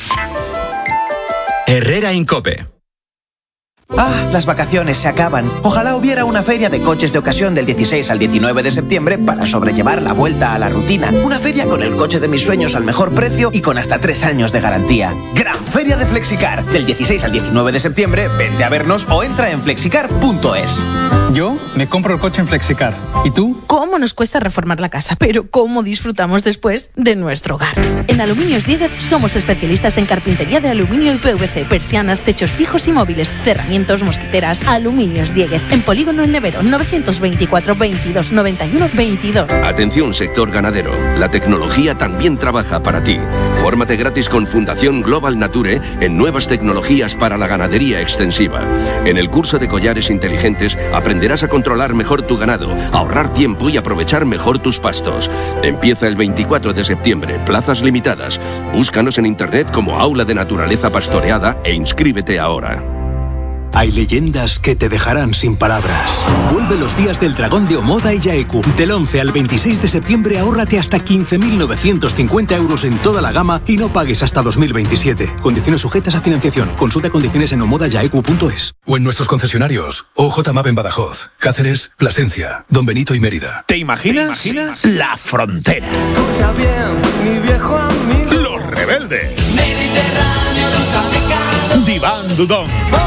Herrera Incope. Las vacaciones se acaban. Ojalá hubiera una feria de coches de ocasión del 16 al 19 de septiembre para sobrellevar la vuelta a la rutina. Una feria con el coche de mis sueños al mejor precio y con hasta 3 años de garantía. Gran Feria de Flexicar. Del 16 al 19 de septiembre, vente a vernos o entra en flexicar.es. Yo me compro el coche en Flexicar. ¿Y tú? ¿Cómo nos cuesta reformar la casa? Pero cómo disfrutamos después de nuestro hogar. En Aluminios Dieguez somos especialistas en carpintería de aluminio y PVC, persianas, techos fijos y móviles, cerramientos, mosquiteras. Aluminios Dieguez, en Polígono El Nevero, 924 22 91 22. Atención, sector ganadero. La tecnología también trabaja para ti. Fórmate gratis con Fundación Global Nature en nuevas tecnologías para la ganadería extensiva. En el curso de collares inteligentes aprenderás a controlar mejor tu ganado, ahorrar tiempo y aprovechar mejor tus pastos. Empieza el 24 de septiembre, plazas limitadas. Búscanos en internet como Aula de Naturaleza Pastoreada e inscríbete ahora. Hay leyendas que te dejarán sin palabras. Vuelve los días del dragón de Omoda y Yaeku. Del 11 al 26 de septiembre ahórrate hasta 15.950 euros en toda la gama y no pagues hasta 2027. Condiciones sujetas a financiación. Consulta condiciones en omodayaeku.es. O en nuestros concesionarios. OJ Map en Badajoz, Cáceres, Plasencia, Don Benito y Mérida. ¿Te imaginas? La frontera. Escucha bien, mi viejo amigo. Los Rebeldes. Mediterráneo, Diván Dudón.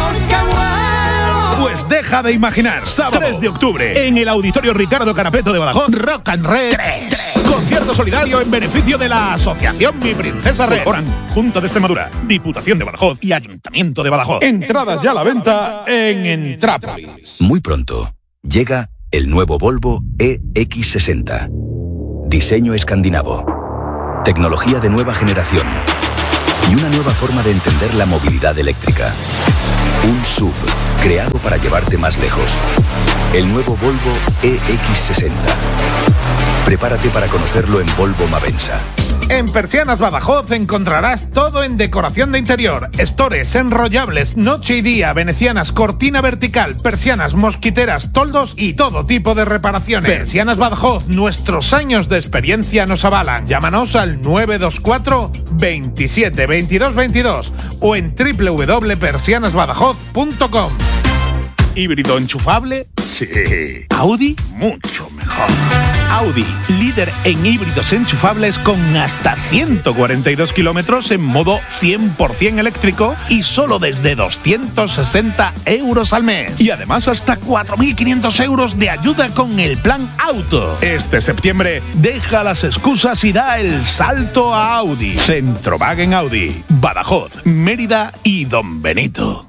Pues deja de imaginar. Sábado 3 de octubre en el Auditorio Ricardo Carapeto de Badajoz, Rock and Red 3. Concierto solidario en beneficio de la Asociación Mi Princesa Red. Colaboran Junta de Extremadura, Diputación de Badajoz y Ayuntamiento de Badajoz. Entradas ya a la venta en Entrápolis. Muy pronto llega el nuevo Volvo EX60. Diseño escandinavo. Tecnología de nueva generación. Y una nueva forma de entender la movilidad eléctrica. Un SUV creado para llevarte más lejos. El nuevo Volvo EX60. Prepárate para conocerlo en Volvo Mavensa. En Persianas Badajoz encontrarás todo en decoración de interior, estores, enrollables, noche y día, venecianas, cortina vertical, persianas, mosquiteras, toldos y todo tipo de reparaciones. Persianas Badajoz, nuestros años de experiencia nos avalan. Llámanos al 924 27 22 22 o en www.persianasbadajoz.com. ¿Híbrido enchufable? Sí. ¿Audi? Mucho mejor. Audi, líder en híbridos enchufables con hasta 142 kilómetros en modo 100% eléctrico y solo desde 260 euros al mes. Y además hasta 4.500 euros de ayuda con el plan auto. Este septiembre, deja las excusas y da el salto a Audi. Centrowagen Audi, Badajoz, Mérida y Don Benito.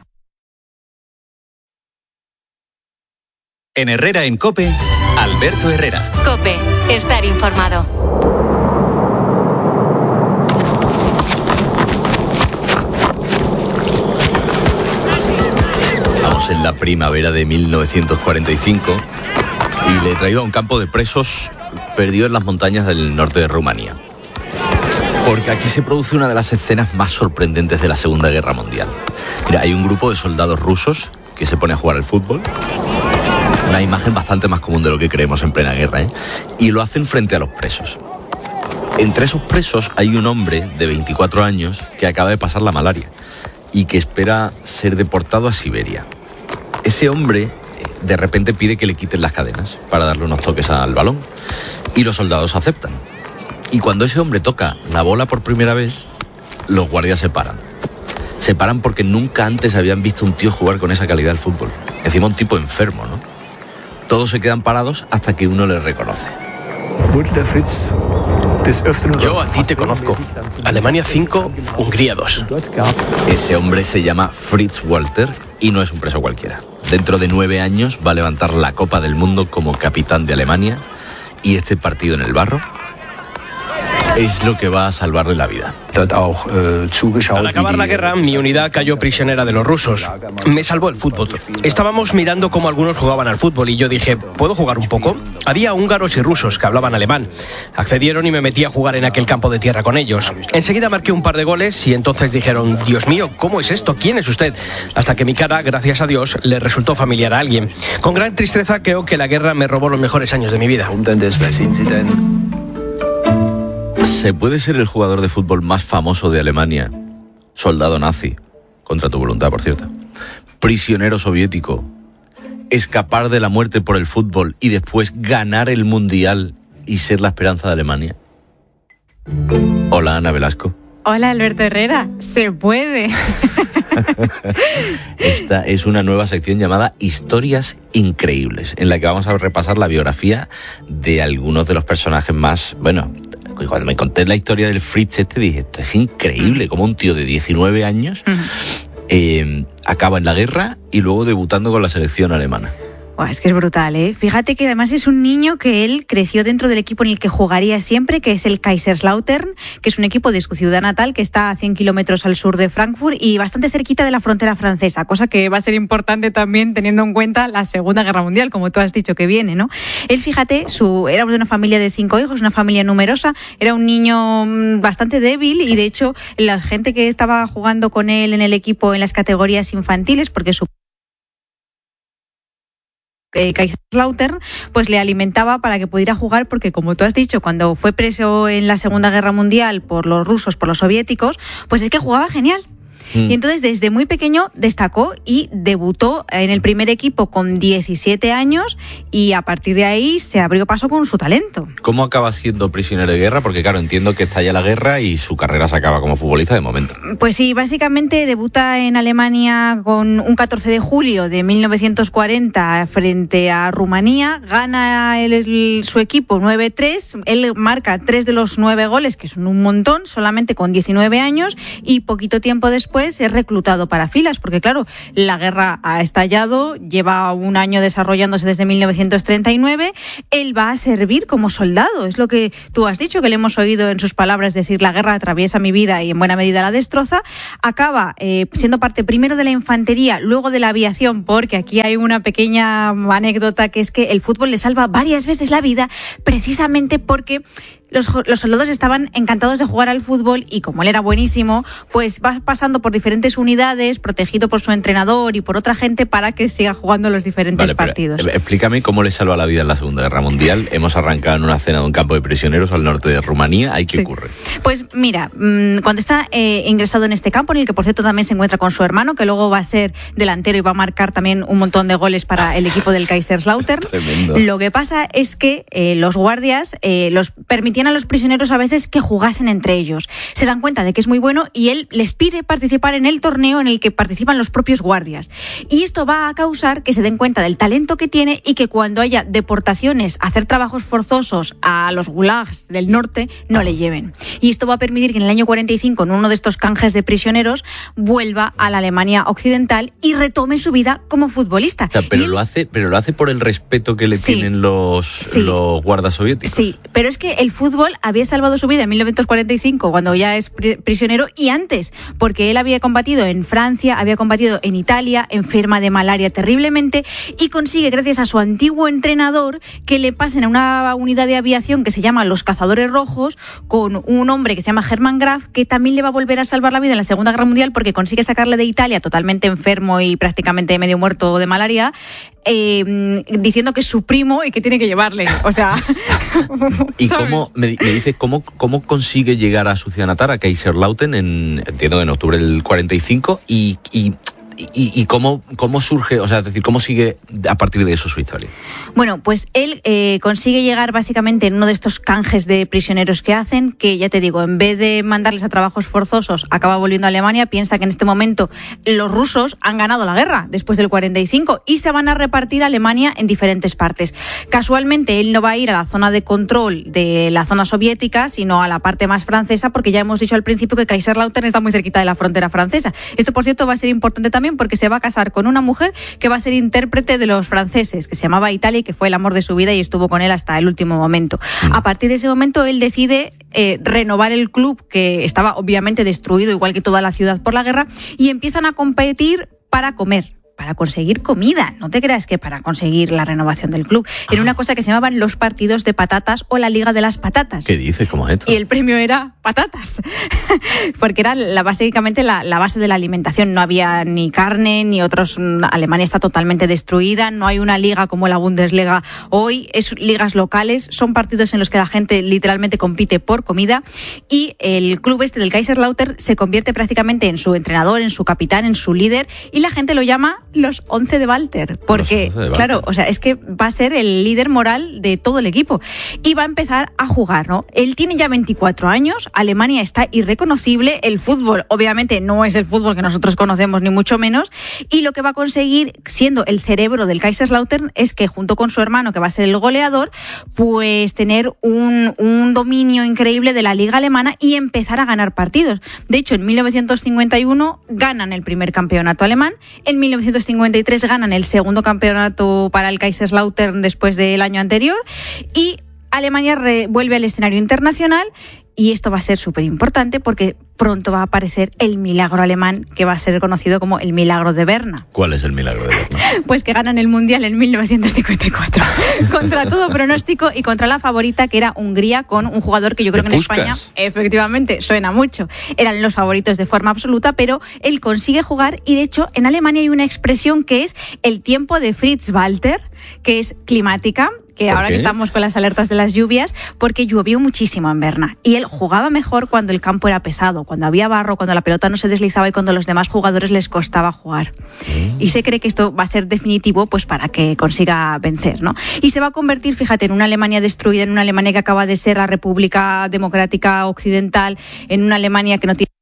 En Herrera en COPE, Alberto Herrera. COPE, estar informado. Estamos en la primavera de 1945 y le he traído a un campo de presos perdido en las montañas del norte de Rumanía. Porque aquí se produce una de las escenas más sorprendentes de la Segunda Guerra Mundial. Mira, hay un grupo de soldados rusos que se pone a jugar al fútbol. Una imagen bastante más común de lo que creemos en plena guerra, ¿eh? Y lo hacen frente a los presos. Entre esos presos hay un hombre de 24 años que acaba de pasar la malaria y que espera ser deportado a Siberia. Ese hombre de repente pide que le quiten las cadenas para darle unos toques al balón y los soldados aceptan. Y cuando ese hombre toca la bola por primera vez, los guardias se paran. Se paran porque nunca antes habían visto un tío jugar con esa calidad al fútbol. Encima un tipo enfermo, ¿no? Todos se quedan parados hasta que uno les reconoce. Yo a ti te conozco. Alemania 5, Hungría 2. Ese hombre se llama Fritz Walter y no es un preso cualquiera. Dentro de 9 años va a levantar la Copa del Mundo como capitán de Alemania y este partido en el barro es lo que va a salvarle la vida. Al acabar la guerra, mi unidad cayó prisionera de los rusos. Me salvó el fútbol. Estábamos mirando cómo algunos jugaban al fútbol y yo dije, ¿puedo jugar un poco? Había húngaros y rusos que hablaban alemán. Accedieron y me metí a jugar en aquel campo de tierra con ellos. Enseguida marqué un par de goles y entonces dijeron, Dios mío, ¿cómo es esto? ¿Quién es usted? Hasta que mi cara, gracias a Dios, le resultó familiar a alguien. Con gran tristeza creo que la guerra me robó los mejores años de mi vida. ¿Se puede ser el jugador de fútbol más famoso de Alemania, soldado nazi, contra tu voluntad, por cierto, prisionero soviético, escapar de la muerte por el fútbol y después ganar el Mundial y ser la esperanza de Alemania? Hola, Ana Velasco. Hola, Alberto Herrera. Se puede. Esta es una nueva sección llamada Historias Increíbles, en la que vamos a repasar la biografía de algunos de los personajes más, bueno, cuando me conté la historia del Fritz dije, esto es increíble, como un tío de 19 años acaba en la guerra y luego debutando con la selección alemana. Buah, es que es brutal, ¿eh? Fíjate que además es un niño que él creció dentro del equipo en el que jugaría siempre, que es el Kaiserslautern, que es un equipo de su ciudad natal, que está a 100 kilómetros al sur de Frankfurt y bastante cerquita de la frontera francesa, cosa que va a ser importante también teniendo en cuenta la Segunda Guerra Mundial, como tú has dicho que viene, ¿no? Él, fíjate, era de una familia de 5 hijos, una familia numerosa, era un niño bastante débil y de hecho la gente que estaba jugando con él en el equipo en las categorías infantiles, porque su Kaiserslautern, pues le alimentaba para que pudiera jugar, porque como tú has dicho, cuando fue preso en la Segunda Guerra Mundial por los rusos, por los soviéticos, pues es que jugaba genial. Y entonces desde muy pequeño destacó y debutó en el primer equipo con 17 años y a partir de ahí se abrió paso con su talento. ¿Cómo acaba siendo prisionero de guerra? Porque claro, entiendo que estalla la guerra y su carrera se acaba como futbolista de momento. Pues sí, básicamente debuta en Alemania con un 14 de julio de 1940 frente a Rumanía, gana su equipo 9-3, él marca 3 de los 9 goles, que son un montón, solamente con 19 años y poquito tiempo después es reclutado para filas, porque claro, la guerra ha estallado, lleva un año desarrollándose desde 1939, él va a servir como soldado, es lo que tú has dicho, que le hemos oído en sus palabras decir, la guerra atraviesa mi vida y en buena medida la destroza, acaba siendo parte primero de la infantería, luego de la aviación, porque aquí hay una pequeña anécdota, que es que el fútbol le salva varias veces la vida, precisamente porque los soldados estaban encantados de jugar al fútbol y como él era buenísimo, pues va pasando por diferentes unidades, protegido por su entrenador y por otra gente para que siga jugando los diferentes partidos. Explícame cómo le salva la vida en la Segunda Guerra Mundial. Hemos arrancado en una cena de un campo de prisioneros al norte de Rumanía. ¿Qué ocurre? Pues mira, cuando está ingresado en este campo, en el que por cierto también se encuentra con su hermano, que luego va a ser delantero y va a marcar también un montón de goles para el equipo del Kaiserslautern. Tremendo. Lo que pasa es que los guardias los permitían a los prisioneros a veces que jugasen entre ellos. Se dan cuenta de que es muy bueno y él les pide participar en el torneo en el que participan los propios guardias. Y esto va a causar que se den cuenta del talento que tiene y que cuando haya deportaciones, hacer trabajos forzosos a los gulags del norte, no le lleven. Y esto va a permitir que en el año 45, en uno de estos canjes de prisioneros, vuelva a la Alemania occidental y retome su vida como futbolista. O sea, pero lo hace por el respeto que le tienen los guardas soviéticos. Sí, pero es que el fútbol había salvado su vida en 1945, cuando ya es prisionero, y antes, porque él había combatido en Francia, había combatido en Italia, enferma de malaria terriblemente, y consigue, gracias a su antiguo entrenador, que le pasen a una unidad de aviación que se llama Los Cazadores Rojos, con un hombre que se llama Hermann Graf, que también le va a volver a salvar la vida en la Segunda Guerra Mundial, porque consigue sacarle de Italia totalmente enfermo y prácticamente medio muerto de malaria, diciendo que es su primo y que tiene que llevarle, o sea... ¿Y cómo, me dice, cómo consigue llegar a su ciudad natal, a Kaiserslautern, entiendo que en octubre del 45, y ¿Y cómo surge, o sea, es decir, cómo sigue a partir de eso su historia? Bueno, pues él consigue llegar básicamente en uno de estos canjes de prisioneros que hacen, que ya te digo, en vez de mandarles a trabajos forzosos, acaba volviendo a Alemania, piensa que en este momento los rusos han ganado la guerra después del 45 y se van a repartir a Alemania en diferentes partes. Casualmente, él no va a ir a la zona de control de la zona soviética, sino a la parte más francesa, porque ya hemos dicho al principio que Kaiserslautern está muy cerquita de la frontera francesa. Esto, por cierto, va a ser importante también porque se va a casar con una mujer que va a ser intérprete de los franceses, que se llamaba Italia y que fue el amor de su vida y estuvo con él hasta el último momento. A partir de ese momento, él decide renovar el club, que estaba obviamente destruido, igual que toda la ciudad por la guerra, y empiezan a competir para comer, para conseguir comida. No te creas que para conseguir la renovación del club. Era una cosa que se llamaban los partidos de patatas o la Liga de las Patatas. ¿Qué dices? ¿Cómo es esto? Y el premio era patatas, porque era básicamente la base de la alimentación. No había ni carne, ni otros. Alemania está totalmente destruida, no hay una liga como la Bundesliga hoy, es ligas locales, son partidos en los que la gente literalmente compite por comida, y el club este del Kaiserslautern se convierte prácticamente en su entrenador, en su capitán, en su líder, y la gente lo llama los 11 de Walter, porque, claro, o sea, es que va a ser el líder moral de todo el equipo y va a empezar a jugar, ¿no? Él tiene ya 24 años, Alemania está irreconocible, el fútbol obviamente no es el fútbol que nosotros conocemos ni mucho menos, y lo que va a conseguir, siendo el cerebro del Kaiserslautern, es que junto con su hermano, que va a ser el goleador, pues tener un dominio increíble de la liga alemana y empezar a ganar partidos. De hecho, en 1951 ganan el primer campeonato alemán, en 1953 ganan el segundo campeonato para el Kaiserslautern después del año anterior, y Alemania vuelve al escenario internacional. Y esto va a ser súper importante porque pronto va a aparecer el milagro alemán, que va a ser conocido como el milagro de Berna. ¿Cuál es el milagro de Berna? Pues que ganan el Mundial en 1954. Contra todo pronóstico y contra la favorita, que era Hungría, con un jugador que yo creo que en España efectivamente suena mucho. Eran los favoritos de forma absoluta, pero él consigue jugar, y de hecho en Alemania hay una expresión que es el tiempo de Fritz Walter, que es climática, que ahora que estamos con las alertas de las lluvias, porque llovió muchísimo en Berna y él jugaba mejor cuando el campo era pesado, cuando había barro, cuando la pelota no se deslizaba y cuando a los demás jugadores les costaba jugar. Y se cree que esto va a ser definitivo, pues para que consiga vencer, ¿no? Y se va a convertir, fíjate, en una Alemania destruida, en una Alemania que acaba de ser la República Democrática Occidental, en una Alemania que no tiene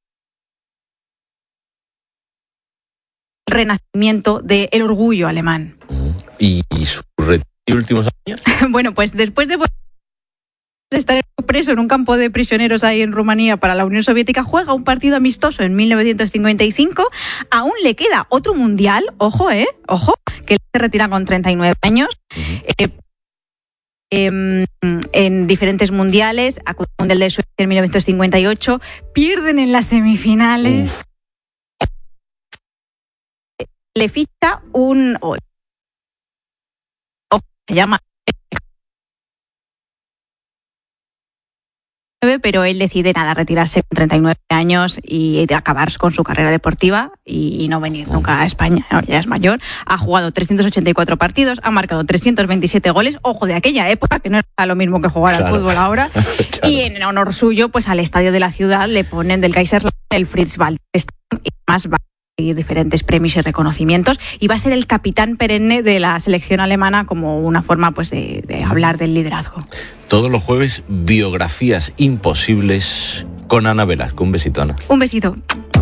el renacimiento del orgullo alemán. ¿Y su últimos años? Bueno, pues después de estar preso en un campo de prisioneros ahí en Rumanía para la Unión Soviética, juega un partido amistoso en 1955. Aún le queda otro mundial, ojo, que se retira con 39 años. En diferentes mundiales, acude al Mundial de Suecia en 1958, pierden en las semifinales. Le ficha se llama, pero él decide retirarse con 39 años y acabar con su carrera deportiva y no venir nunca a España. Ya es mayor, ha jugado 384 partidos, ha marcado 327 goles, ojo, de aquella época, que no era lo mismo que jugar al fútbol ahora. Y en honor suyo, pues al estadio de la ciudad le ponen del Kaiserslautern el Fritz Walter, y más va diferentes premios y reconocimientos, y va a ser el capitán perenne de la selección alemana, como una forma pues de hablar del liderazgo. Todos los jueves, biografías imposibles con Ana Velasco. Un besito, Ana. Un besito.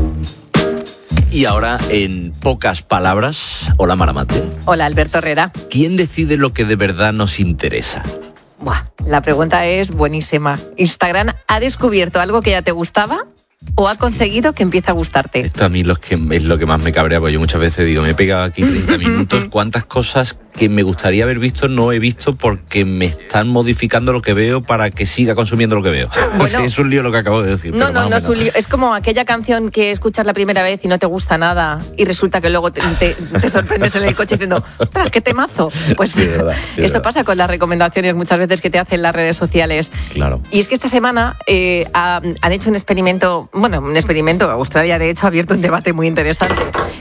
Y ahora, en pocas palabras, hola Maramate. Hola Alberto Herrera. ¿Quién decide lo que de verdad nos interesa? La pregunta es buenísima. ¿Instagram ha descubierto algo que ya te gustaba o ha conseguido que empiece a gustarte? Esto a mí es lo que más me cabrea, porque yo muchas veces digo, me he pegado aquí 30 minutos, ¿cuántas cosas que me gustaría haber visto no he visto porque me están modificando lo que veo para que siga consumiendo lo que veo? Bueno, es un lío lo que acabo de decir. No es un lío. Es como aquella canción que escuchas la primera vez y no te gusta nada y resulta que luego te sorprendes en el coche diciendo, ¡ostras, qué temazo! Pues sí, eso pasa con las recomendaciones muchas veces que te hacen las redes sociales. Claro. Y es que esta semana han hecho un experimento, Australia de hecho ha abierto un debate muy interesante,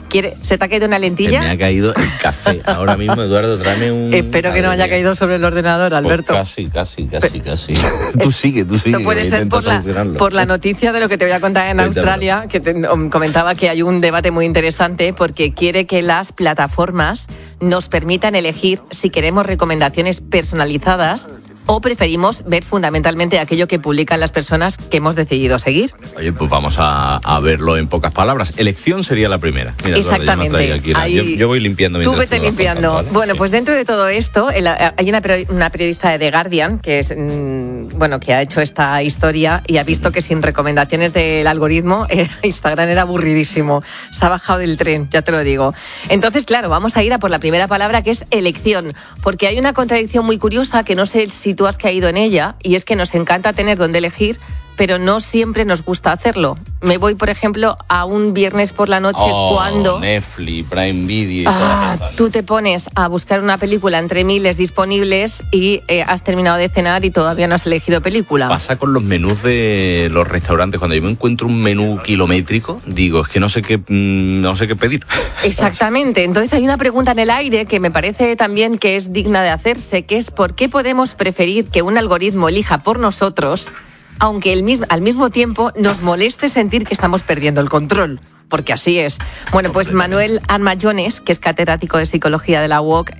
¿Se te ha caído una lentilla? Me ha caído el café. Ahora mismo, Eduardo, tráeme un... Espero que no haya caído sobre el ordenador, Alberto. Pues casi. Tú sigue. Esto puede ser por la noticia de lo que te voy a contar en Australia, que comentaba que hay un debate muy interesante porque quiere que las plataformas nos permitan elegir si queremos recomendaciones personalizadas o preferimos ver fundamentalmente aquello que publican las personas que hemos decidido seguir. Oye, pues vamos a verlo en pocas palabras. Elección sería la primera. Mira, exactamente. Yo voy limpiando. Tú vete limpiando. ¿Vale? Bueno, pues dentro de todo esto, hay una periodista de The Guardian que es que ha hecho esta historia y ha visto que sin recomendaciones del algoritmo Instagram era aburridísimo. Se ha bajado del tren, ya te lo digo. Entonces, claro, vamos a ir a por la primera palabra, que es elección, porque hay una contradicción muy curiosa que no sé si tú has caído en ella, y es que nos encanta tener donde elegir, pero no siempre nos gusta hacerlo. Me voy, por ejemplo, a un viernes por la noche cuando... Netflix, Prime Video y todo. Tú te pones a buscar una película entre miles disponibles y has terminado de cenar y todavía no has elegido película. Pasa con los menús de los restaurantes. Cuando yo me encuentro un menú kilométrico, digo, es que no sé qué pedir. Exactamente. Entonces hay una pregunta en el aire que me parece también que es digna de hacerse, que es ¿por qué podemos preferir que un algoritmo elija por nosotros, aunque al mismo tiempo nos moleste sentir que estamos perdiendo el control? Porque así es. Bueno, pues Manuel Armayones, que es catedrático de Psicología de la UOC,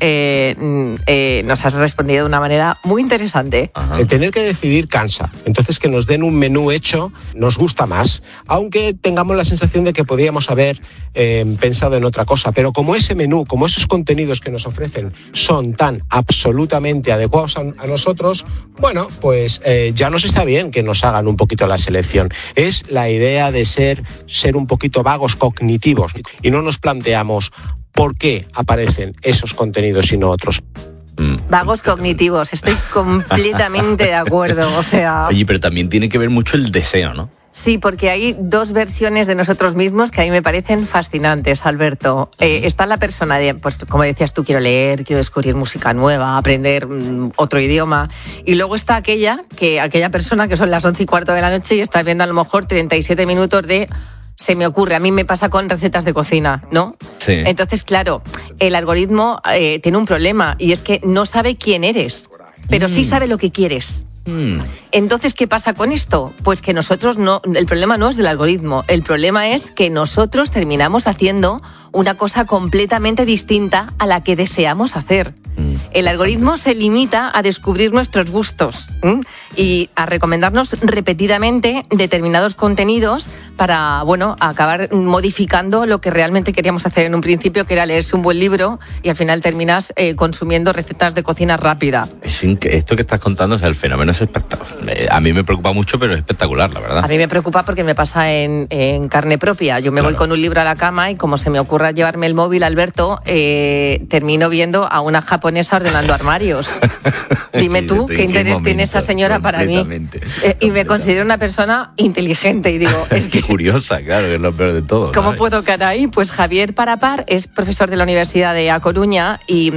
nos has respondido de una manera muy interesante. El tener que decidir cansa. Entonces, que nos den un menú hecho nos gusta más, aunque tengamos la sensación de que podríamos haber pensado en otra cosa. Pero como ese menú, como esos contenidos que nos ofrecen son tan absolutamente adecuados a nosotros, bueno, pues ya nos está bien que nos hagan un poquito la selección. Es la idea de ser un poquito vagos cognitivos y no nos planteamos por qué aparecen esos contenidos y no otros. Vagos cognitivos, estoy completamente de acuerdo. O sea... Oye, pero también tiene que ver mucho el deseo, ¿no? Sí, porque hay dos versiones de nosotros mismos que a mí me parecen fascinantes, Alberto. Está la persona de, pues como decías tú, quiero leer, quiero descubrir música nueva, aprender otro idioma. Y luego está aquella persona que son las 11:15 de la noche y está viendo a lo mejor 37 minutos de... Se me ocurre, a mí me pasa con recetas de cocina, ¿no? Sí. Entonces, claro, el algoritmo tiene un problema y es que no sabe quién eres, pero sí sabe lo que quieres. Entonces, ¿qué pasa con esto? Pues que nosotros el problema no es del algoritmo, el problema es que nosotros terminamos haciendo una cosa completamente distinta a la que deseamos hacer. El algoritmo se limita a descubrir nuestros gustos y a recomendarnos repetidamente determinados contenidos para, acabar modificando lo que realmente queríamos hacer en un principio, que era leerse un buen libro, y al final terminas consumiendo recetas de cocina rápida. Esto que estás contando, o sea, el fenómeno es espectacular. A mí me preocupa mucho, pero es espectacular, la verdad. A mí me preocupa porque me pasa en carne propia. Yo me voy con un libro a la cama y como se me ocurra llevarme el móvil, Alberto, termino viendo a una japonesa ordenando armarios. Dime tú qué interés tiene esa señora para mí. Y me considero una persona inteligente y digo, es que... curiosa, claro, que es lo peor de todo. ¿Cómo puedo caer ahí? Pues Javier Parapar es profesor de la Universidad de A Coruña y